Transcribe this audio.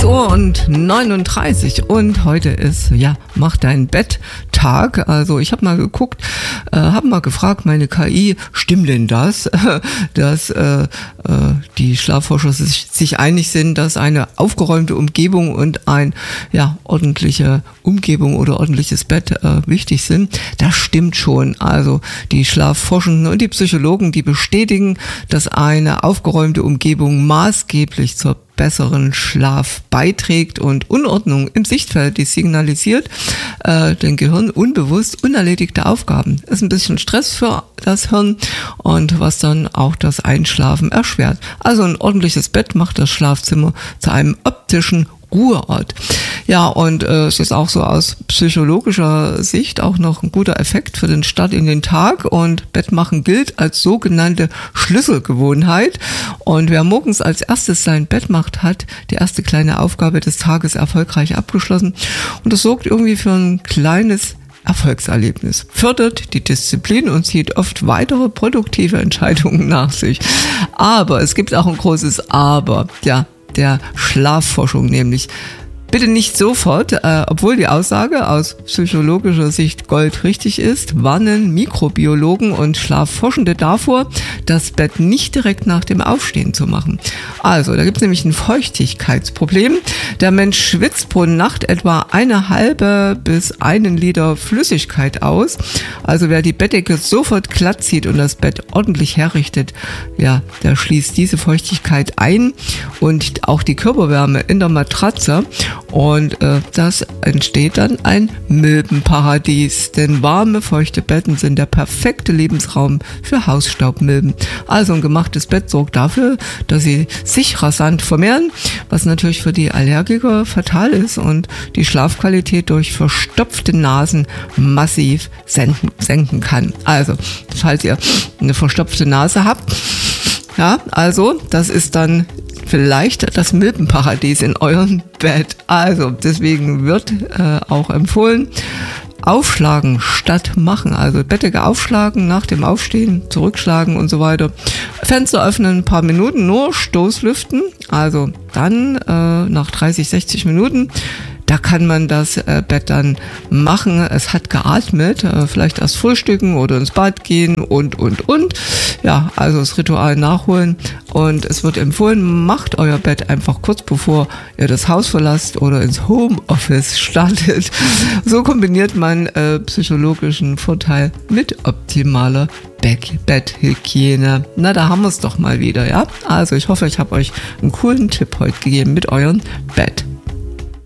6:39 Uhr und heute ist, mach dein Bett-Tag. Also ich habe mal geguckt, habe mal gefragt, meine KI, stimmt denn das, dass die Schlafforscher sich einig sind, dass eine aufgeräumte Umgebung und ein ordentliche Umgebung oder ordentliches Bett wichtig sind? Das stimmt schon. Also die Schlafforschenden und die Psychologen, die bestätigen, dass eine aufgeräumte Umgebung maßgeblich zur besseren Schlaf beiträgt und Unordnung im Sichtfeld, die signalisiert dem Gehirn unbewusst unerledigte Aufgaben. Ist ein bisschen Stress für das Hirn und was dann auch das Einschlafen erschwert. Also ein ordentliches Bett macht das Schlafzimmer zu einem optischen Ruheort. Ja, und es ist auch so aus psychologischer Sicht auch noch ein guter Effekt für den Start in den Tag, und Bettmachen gilt als sogenannte Schlüsselgewohnheit, und wer morgens als erstes sein Bett macht, hat die erste kleine Aufgabe des Tages erfolgreich abgeschlossen, und das sorgt irgendwie für ein kleines Erfolgserlebnis, fördert die Disziplin und zieht oft weitere produktive Entscheidungen nach sich. Aber es gibt auch ein großes Aber, der Schlafforschung nämlich. Bitte nicht sofort, obwohl die Aussage aus psychologischer Sicht goldrichtig ist, warnen Mikrobiologen und Schlafforschende davor, das Bett nicht direkt nach dem Aufstehen zu machen. Also, da gibt es nämlich ein Feuchtigkeitsproblem. Der Mensch schwitzt pro Nacht etwa 1,5 bis 1 Liter Flüssigkeit aus. Also wer die Bettdecke sofort glatt zieht und das Bett ordentlich herrichtet, der schließt diese Feuchtigkeit ein und auch die Körperwärme in der Matratze. Und das entsteht dann ein Milbenparadies, denn warme, feuchte Betten sind der perfekte Lebensraum für Hausstaubmilben. Also ein gemachtes Bett sorgt dafür, dass sie sich rasant vermehren, was natürlich für die Allergiker fatal ist und die Schlafqualität durch verstopfte Nasen massiv senken kann. Also, falls ihr eine verstopfte Nase habt, also das ist dann vielleicht das Milbenparadies in eurem Bett. Also deswegen wird auch empfohlen, aufschlagen statt machen. Also Bettdecke aufschlagen, nach dem Aufstehen zurückschlagen und so weiter. Fenster öffnen, ein paar Minuten nur, Stoßlüften. Also dann nach 30, 60 Minuten, da kann man das Bett dann machen. Es hat geatmet, vielleicht erst frühstücken oder ins Bad gehen und. Ja, also das Ritual nachholen. Und es wird empfohlen, macht euer Bett einfach kurz bevor ihr das Haus verlasst oder ins Homeoffice startet. So kombiniert man psychologischen Vorteil mit optimaler Betthygiene. Na, da haben wir es doch mal wieder, ja? Also ich hoffe, ich habe euch einen coolen Tipp heute gegeben mit eurem Bett.